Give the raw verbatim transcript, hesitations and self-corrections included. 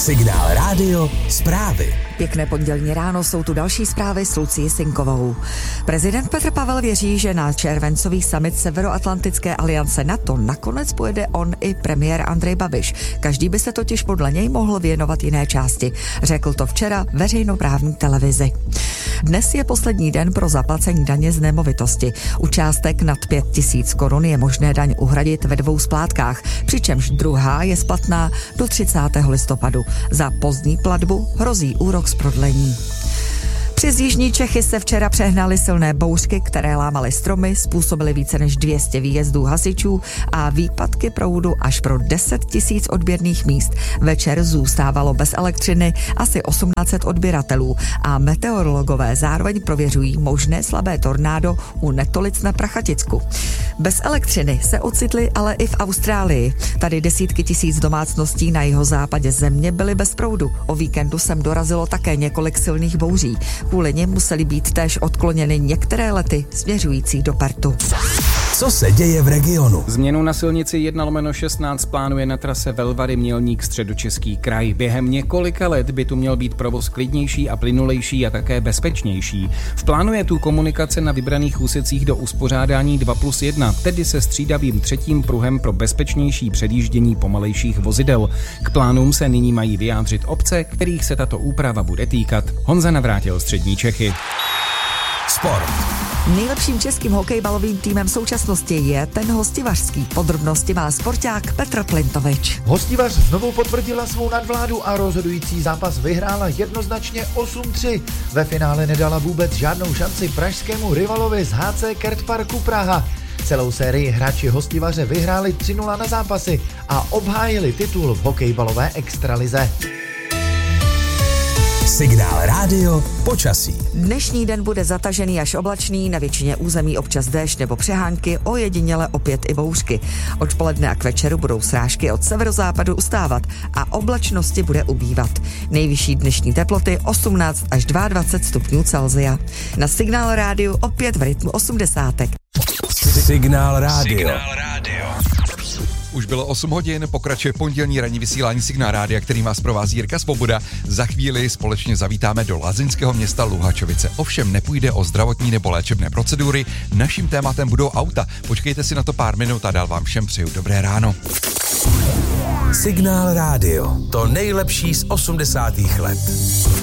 Signál rádio, zprávy. Pěkné pondělní ráno, jsou tu další zprávy s Lucií Sinkovou. Prezident Petr Pavel věří, že na červencový summit Severoatlantické aliance NATO nakonec pojede on i premiér Andrej Babiš. Každý by se totiž podle něj mohl věnovat jiné části. Řekl to včera veřejnoprávní televizi. Dnes je poslední den pro zaplacení daně z nemovitosti. U částek nad pět tisíc korun je možné daň uhradit ve dvou splátkách, přičemž druhá je splatná do třicátého listopadu. Za pozdní platbu hrozí úrok z prodlení. Přes jižní Čechy se včera přehnaly silné bouřky, které lámaly stromy, způsobily více než dvě stě výjezdů hasičů a výpadky proudu až pro deset tisíc odběrných míst. Večer zůstávalo bez elektřiny asi osmnáct set odběratelů a meteorologové zároveň prověřují možné slabé tornádo u Netolic na Prachaticku. Bez elektřiny se ocitli ale i v Austrálii. Tady desítky tisíc domácností na jihozápadě země byly bez proudu. O víkendu sem dorazilo také několik silných bouří. Kvůli nim musely být též odkloněny některé lety směřující do Pertu. Co se děje v regionu? Změnu na silnici jedna lomeno šestnáct plánuje na trase Velvary Mělník Středočeský kraj. Během několika let by tu měl být provoz klidnější a plynulejší a také bezpečnější. V plánu je tu komunikace na vybraných úsecích do uspořádání dva plus jedna, tedy se střídavým třetím pruhem pro bezpečnější předjíždění pomalejších vozidel. K plánům se nyní mají vyjádřit obce, kterých se tato úprava bude týkat. Honza Navrátil, Střední Čechy. Sport. Nejlepším českým hokejbalovým týmem současnosti je ten hostivařský. Podrobnosti má sporták Petr Plintovič. Hostivař znovu potvrdila svou nadvládu a rozhodující zápas vyhrála jednoznačně osm tři. Ve finále nedala vůbec žádnou šanci pražskému rivalovi z H C Kert Parku Praha. Celou sérii hráči hostivaře vyhráli tři nula na zápasy a obhájili titul v hokejbalové extralize. Signál rádio, počasí. Dnešní den bude zatažený až oblačný, na většině území občas déšť nebo přehánky, ojediněle opět i bouřky. Odpoledne a k večeru budou srážky od severozápadu ustávat a oblačnosti bude ubývat. Nejvyšší dnešní teploty osmnáct až dvacet dva stupňů Celsia. Na Signál rádiu opět v rytmu osmdesátek. Signál rádio. Signál rádio. Už bylo osm hodin, pokračuje pondělní ranní vysílání Signál rádia, který vás provází Jirka Svoboda. Za chvíli společně zavítáme do lázeňského města Luhačovice. Ovšem nepůjde o zdravotní nebo léčebné procedury, naším tématem budou auta. Počkejte si na to pár minut a dál vám všem přeju dobré ráno. Signál rádio, to nejlepší z osmdesátých let.